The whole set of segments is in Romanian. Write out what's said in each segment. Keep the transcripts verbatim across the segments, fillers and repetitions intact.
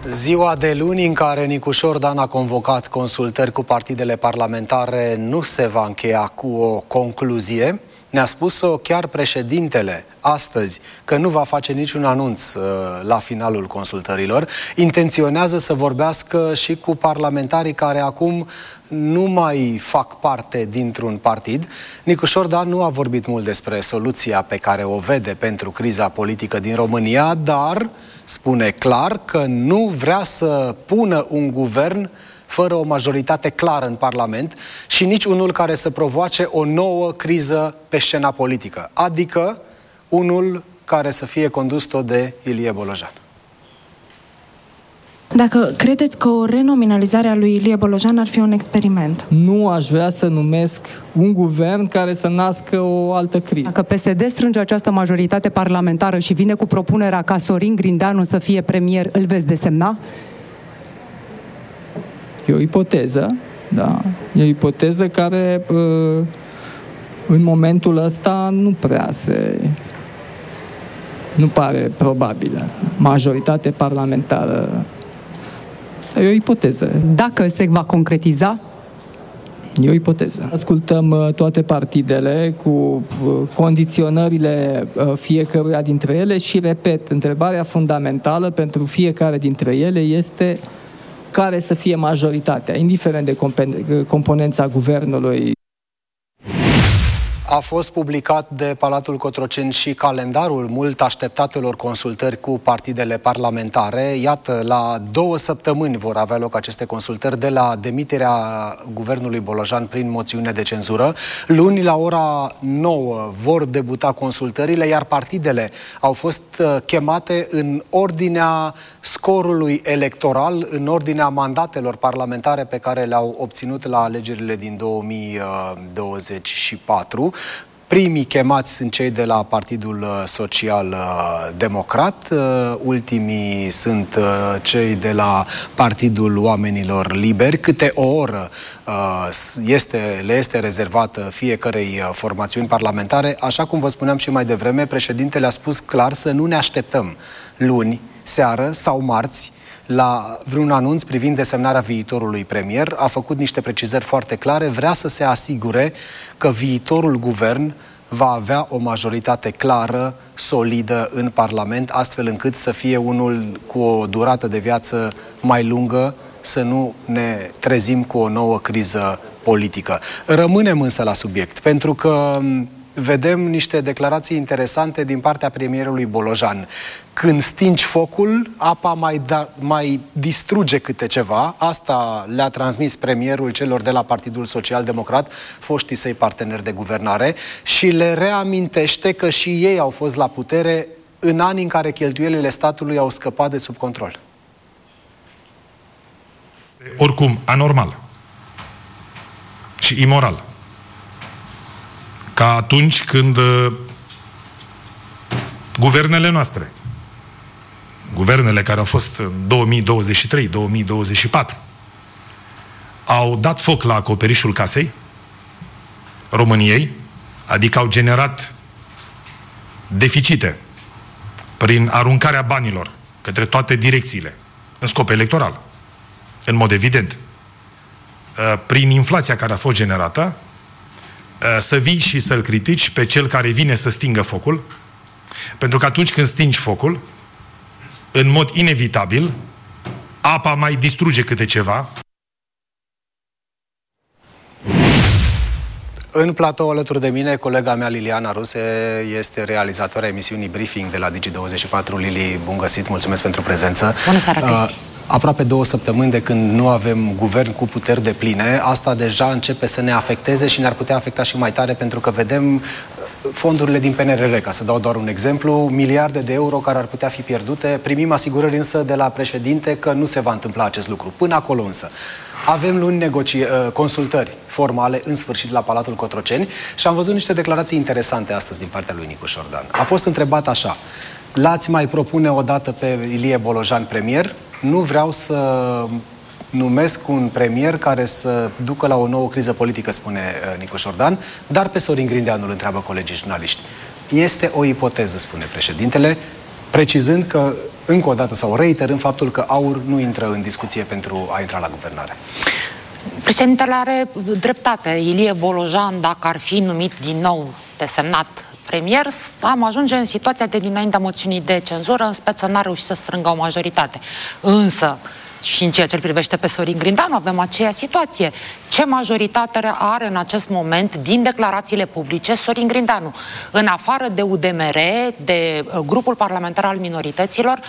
Ziua de luni în care Nicușor Dan a convocat consultări cu partidele parlamentare nu se va încheia cu o concluzie. Ne-a spus-o chiar președintele astăzi, că nu va face niciun anunț uh, la finalul consultărilor. Intenționează să vorbească și cu parlamentarii care acum nu mai fac parte dintr-un partid. Nicușor Dan nu a vorbit mult despre soluția pe care o vede pentru criza politică din România, dar spune clar că nu vrea să pună un guvern fără o majoritate clară în Parlament și nici unul care să provoace o nouă criză pe scena politică, adică unul care să fie condus tot de Ilie Bolojan. Dacă credeți că o renominalizare a lui Ilie Bolojan ar fi un experiment? Nu aș vrea să numesc un guvern care să nască o altă criză. Dacă P S D strânge această majoritate parlamentară și vine cu propunerea ca Sorin Grindeanu să fie premier, îl veți desemna? E o ipoteză, da. E o ipoteză care în momentul ăsta nu prea se... nu pare probabilă. Majoritate parlamentară. E o ipoteză. Dacă se va concretiza? E o ipoteză. Ascultăm toate partidele cu condiționările fiecăruia dintre ele și, repet, întrebarea fundamentală pentru fiecare dintre ele este care să fie majoritatea, indiferent de componența guvernului. A fost publicat de Palatul Cotroceni și calendarul mult așteptatelor consultări cu partidele parlamentare. Iată, la două săptămâni vor avea loc aceste consultări de la demiterea guvernului Bolojan prin moțiune de cenzură. Luni, la ora nouă, vor debuta consultările, iar partidele au fost chemate în ordinea scorului electoral, în ordinea mandatelor parlamentare pe care le-au obținut la alegerile din două mii douăzeci și patru. Primii chemați sunt cei de la Partidul Social Democrat, ultimii sunt cei de la Partidul Oamenilor Liberi. Câte o oră este, le este rezervată fiecărei formațiuni parlamentare. Așa cum vă spuneam și mai devreme, președintele a spus clar să nu ne așteptăm luni, seară sau marți la vreun anunț privind desemnarea viitorului premier. A făcut niște precizări foarte clare, vrea să se asigure că viitorul guvern va avea o majoritate clară, solidă în Parlament, astfel încât să fie unul cu o durată de viață mai lungă, să nu ne trezim cu o nouă criză politică. Rămânem însă la subiect, pentru că vedem niște declarații interesante din partea premierului Bolojan. Când stingi focul, apa mai, da, mai distruge câte ceva. Asta le-a transmis premierul celor de la Partidul Social Democrat, foștii săi parteneri de guvernare, și le reamintește că și ei au fost la putere în anii în care cheltuielile statului au scăpat de sub control. Oricum, anormal și imoral. Ca atunci când uh, guvernele noastre, guvernele care au fost în două mii douăzeci și trei două mii douăzeci și patru, au dat foc la acoperișul casei României, adică au generat deficite prin aruncarea banilor către toate direcțiile, în scop electoral, în mod evident. Uh, prin inflația care a fost generată, să vii și să-l critici pe cel care vine să stingă focul, pentru că atunci când stingi focul, în mod inevitabil, apa mai distruge câte ceva. În platou alături de mine, colega mea Liliana Ruse este realizatoarea emisiunii Briefing de la Digi douăzeci și patru. Lili, bun găsit, mulțumesc pentru prezență. Bună seara, Cristi. Uh, Aproape două săptămâni de când nu avem guvern cu puteri depline, asta deja începe să ne afecteze și ne-ar putea afecta și mai tare, pentru că vedem fondurile din P N R R, ca să dau doar un exemplu, miliarde de euro care ar putea fi pierdute. Primim asigurări însă de la președinte că nu se va întâmpla acest lucru. Până acolo însă avem luni negoci- consultări formale în sfârșit la Palatul Cotroceni și am văzut niște declarații interesante astăzi din partea lui Nicușor Dan. A fost întrebat așa: l-ați mai propune odată pe Ilie Bolojan premier? Nu vreau să numesc un premier care să ducă la o nouă criză politică, spune Nicușor Dan, dar pe Sorin Grindeanu îl întreabă colegii jurnaliști. Este o ipoteză, spune președintele. Precizând că, încă o dată, sau reiterând faptul că AUR nu intră în discuție pentru a intra la guvernare. Președintele are dreptate. Ilie Bolojan, dacă ar fi numit din nou desemnat premier, am ajunge în situația de dinaintea moțiunii de cenzură, în speță n-a reușit să strângă o majoritate. Însă, și în ceea ce îl privește pe Sorin Grindeanu, avem aceeași situație. Ce majoritate are în acest moment, din declarațiile publice, Sorin Grindeanu? În afară de U D M R, de grupul parlamentar al minorităților,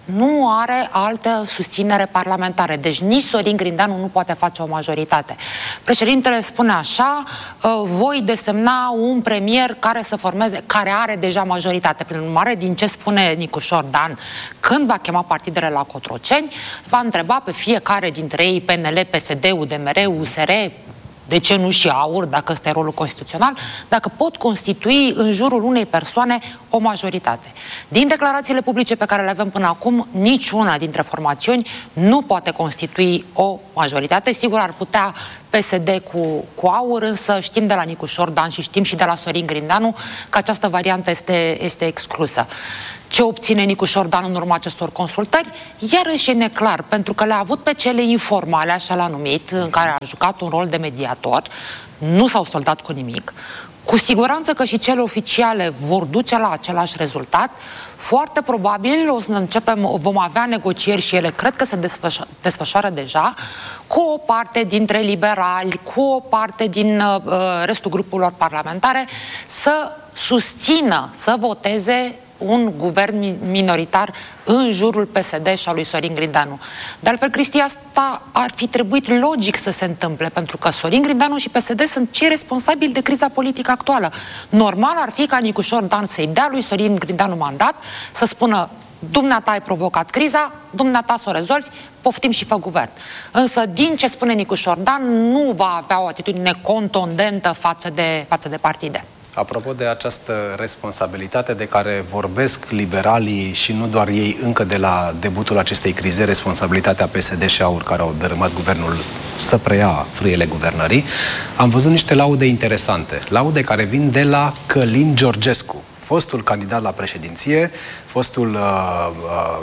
nu are altă susținere parlamentară. Deci nici Sorin Grindeanu nu poate face o majoritate. Președintele spune așa: voi desemna un premier care să formeze, care are deja majoritate. Prin urmare, din ce spune Nicușor Dan, când va chema partidele la Cotroceni, va întreba pe fiecare dintre ei, P N L, P S D, U D M R, U S R, de ce nu și AUR, dacă ăsta e rolul constituțional, dacă pot constitui în jurul unei persoane o majoritate. Din declarațiile publice pe care le avem până acum, niciuna dintre formațiuni nu poate constitui o majoritate. Sigur, ar putea P S D cu, cu AUR, însă știm de la Nicușor Dan și știm și de la Sorin Grindeanu că această variantă este, este exclusă. Ce obține Nicușor Dan în urma acestor consultări, iarăși e neclar, pentru că le-a avut pe cele informale, așa l-a numit, în care a jucat un rol de mediator, nu s-au soldat cu nimic. Cu siguranță că și cele oficiale vor duce la același rezultat. Foarte probabil o să începem, vom avea negocieri și ele cred că se desfășoară, desfășoară deja, cu o parte dintre liberali, cu o parte din uh, restul grupurilor parlamentare, să susțină, să voteze un guvern minoritar în jurul P S D și a lui Sorin Grindeanu. De altfel, Cristi, asta ar fi trebuit logic să se întâmple, pentru că Sorin Grindeanu și P S D sunt cei responsabili de criza politică actuală. Normal ar fi ca Nicușor Dan să-i dea lui Sorin Grindeanu mandat, să spună: dumneata ai provocat criza, dumneata să o rezolvi, poftim și fă guvern. Însă, din ce spune Nicușor Dan, nu va avea o atitudine contundentă față de, față de partide. Apropo de această responsabilitate de care vorbesc liberalii și nu doar ei încă de la debutul acestei crize, responsabilitatea P S D și AUR care au dărâmat guvernul să preia frâiele guvernării, am văzut niște laude interesante. Laude care vin de la Călin Georgescu, fostul candidat la președinție, fostul uh, uh,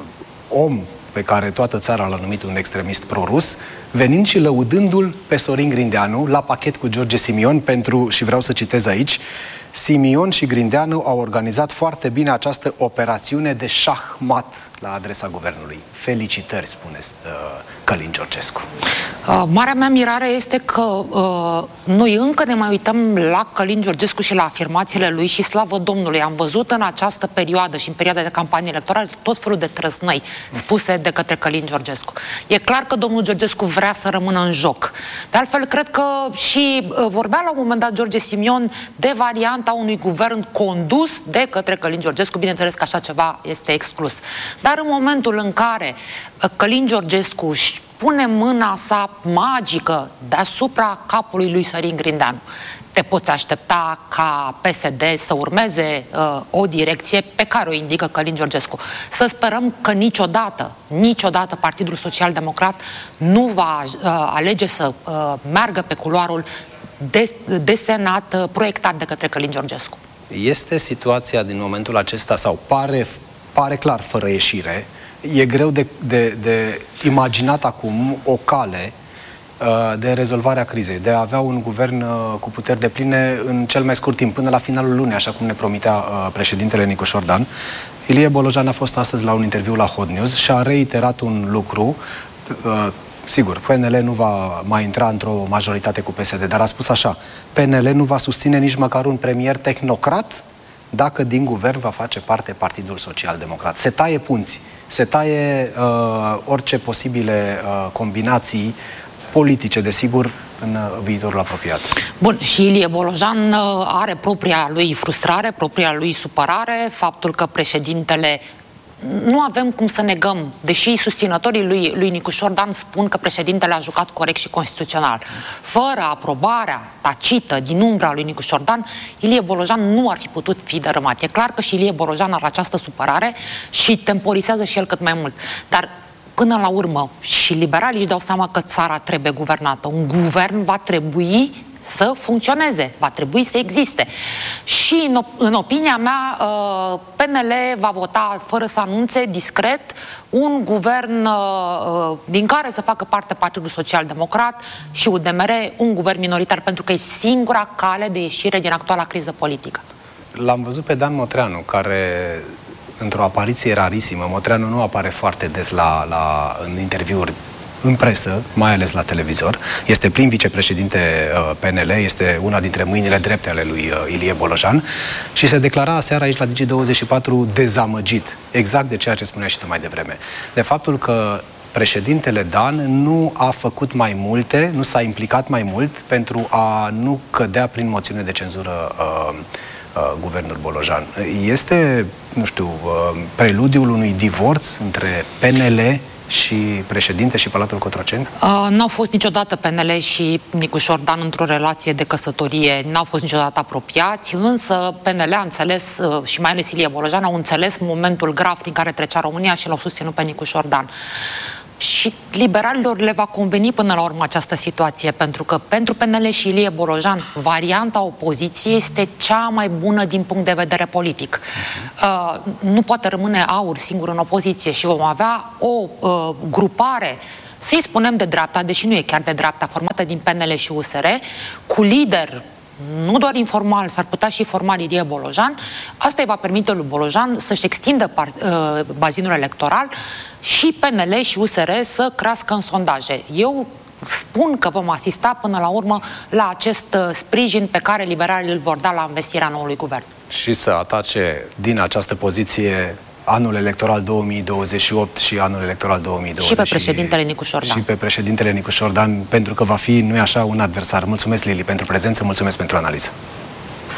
om pe care toată țara l-a numit un extremist pro-rus, venind și lăudându-l pe Sorin Grindeanu la pachet cu George Simion pentru, și vreau să citez aici, Simion și Grindeanu au organizat foarte bine această operațiune de șahmat la adresa guvernului. Felicitări, spune uh, Călin Georgescu. Uh, marea mea mirare este că uh, noi încă ne mai uităm la Călin Georgescu și la afirmațiile lui și slavă Domnului. Am văzut în această perioadă și în perioada de campanie electorală tot felul de trăsnăi spuse de către Călin Georgescu. E clar că domnul Georgescu vrea să rămână în joc. De altfel, cred că și uh, vorbea la un moment dat George Simion de varianta unui guvern condus de către Călin Georgescu. Bineînțeles că așa ceva este exclus. Dar în momentul în care Călin Georgescu își pune mâna sa magică deasupra capului lui Sorin Grindeanu, te poți aștepta ca P S D să urmeze uh, o direcție pe care o indică Călin Georgescu. Să sperăm că niciodată, niciodată Partidul Social Democrat nu va uh, alege să uh, meargă pe culoarul des, desenat, uh, proiectat de către Călin Georgescu. Este situația din momentul acesta, sau pare, pare clar fără ieșire, e greu de, de, de imaginat acum o cale uh, de rezolvarea crizei, de a avea un guvern uh, cu puteri depline în cel mai scurt timp, până la finalul lunii, așa cum ne promitea uh, președintele Nicușor Dan. Ilie Bolojan a fost astăzi la un interviu la Hot News și a reiterat un lucru. Uh, sigur, P N L nu va mai intra într-o majoritate cu P S D, dar a spus așa: P N L nu va susține nici măcar un premier tehnocrat dacă din guvern va face parte Partidul Social Democrat. Se taie punți, se taie uh, orice posibile uh, combinații politice, desigur, în uh, viitorul apropiat. Bun, și Ilie Bolojan uh, are propria lui frustrare, propria lui supărare, faptul că președintele, nu avem cum să negăm, deși susținătorii lui, lui Nicușor Dan spun că președintele a jucat corect și constituțional. Fără aprobarea tacită din umbra lui Nicușor Dan, Ilie Bolojan nu ar fi putut fi dărâmat. E clar că și Ilie Bolojan are această supărare și temporizează și el cât mai mult. Dar până la urmă și liberalii își dau seama că țara trebuie guvernată. Un guvern va trebui să funcționeze, va trebui să existe. Și în, în opinia mea, P N L va vota fără să anunțe, discret, un guvern din care să facă parte Partidul Social-Democrat și U D M R, un guvern minoritar, pentru că e singura cale de ieșire din actuala criză politică. L-am văzut pe Dan Motreanu, care într-o apariție rarisimă, Motreanu nu apare foarte des la, la, în interviuri în presă, mai ales la televizor. Este prim vicepreședinte uh, P N L, este una dintre mâinile drepte ale lui uh, Ilie Bolojan și se declara aseară aici la Digi douăzeci și patru dezamăgit, exact de ceea ce spunea și tu mai devreme. De faptul că președintele Dan nu a făcut mai multe, nu s-a implicat mai mult pentru a nu cădea prin moțiune de cenzură uh, uh, guvernul Bolojan. Este, nu știu, uh, preludiul unui divorț între P N L și președinte și Palatul Cotroceni? Uh, n-au fost niciodată P N L și Nicușor Dan într-o relație de căsătorie, n-au fost niciodată apropiați, însă P N L a înțeles, uh, și mai ales Ilie Bolojan, au înțeles momentul grav prin care trecea România și l-au susținut pe Nicușor Dan. Și liberalilor le va conveni până la urmă această situație, pentru că pentru P N L și Ilie Bolojan, varianta opoziției este cea mai bună din punct de vedere politic. Uh, nu poate rămâne AUR singur în opoziție și vom avea o uh, grupare, să-i spunem de dreapta, deși nu e chiar de dreapta, formată din P N L și U S R, cu lider nu doar informal, s-ar putea și formal Ilie Bolojan. Asta îi va permite lui Bolojan să-și extindă uh, bazinul electoral și P N L și U S R să crească în sondaje. Eu spun că vom asista până la urmă la acest uh, sprijin pe care liberalii îl vor da la investirea noului guvern. Și să atace din această poziție anul electoral două mii douăzeci și opt și anul electoral două mii douăzeci. Și pe președintele Nicușor Dan. Și pe președintele Nicușor Dan, pentru că va fi, nu-i așa, un adversar. Mulțumesc, Lili, pentru prezență, mulțumesc pentru analiză.